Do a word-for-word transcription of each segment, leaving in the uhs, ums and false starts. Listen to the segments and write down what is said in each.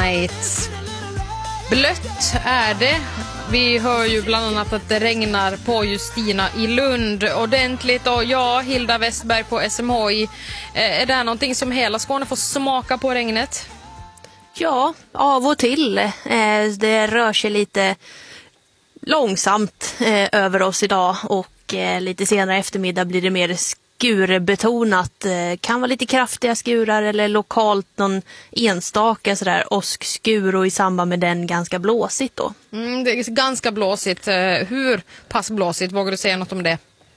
Mates. Blött är det. Vi hör ju bland annat att det regnar på Justina i Lund ordentligt. Och ja, Hilda Westberg på S M H I. Är det någonting som hela Skåne får smaka på regnet? Ja, av och till. Det rör sig lite långsamt över oss idag. Och lite senare eftermiddag blir det mer skurbetonat. Kan vara lite kraftiga skurar eller lokalt någon enstaka sådär åskskur, och i samband med den ganska blåsigt då. Mm, det är ganska blåsigt. Hur pass blåsigt? Vågar du säga något om det?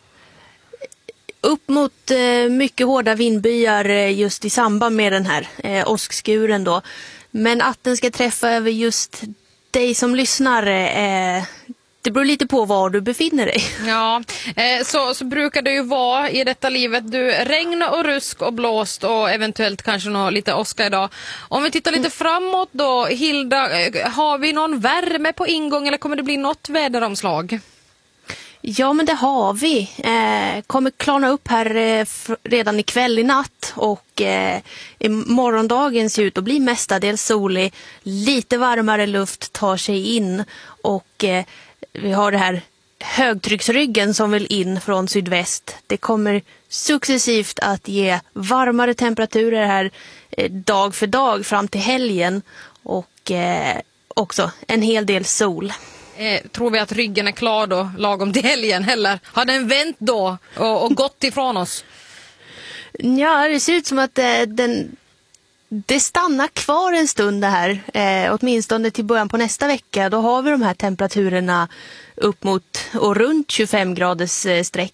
Upp mot eh, mycket hårda vindbyar just i samband med den här eh, åskskuren då. Men att den ska träffa över just dig som lyssnar, eh, det beror lite på var du befinner dig. Ja, eh, så, så brukar det ju vara i detta livet. Du, regn och rusk och blåst och eventuellt kanske något lite åska idag. Om vi tittar lite mm. framåt då, Hilda, eh, har vi någon värme på ingång eller kommer det bli något väderomslag? Ja, men det har vi. Eh, kommer klarna upp här eh, f- redan ikväll i natt, och eh, i morgondagen ser ut att bli mestadels solig. Lite varmare luft tar sig in, och eh, vi har det här högtrycksryggen som vill in från sydväst. Det kommer successivt att ge varmare temperaturer här eh, dag för dag fram till helgen, och eh, också en hel del sol. Eh, tror vi att ryggen är klar då, lagom till helgen, eller har den vänt då och, och gått ifrån oss? Ja, det ser ut som att eh, den, det stannar kvar en stund det här, eh, åtminstone till början på nästa vecka. Då har vi de här temperaturerna upp mot och runt tjugofem graders eh, streck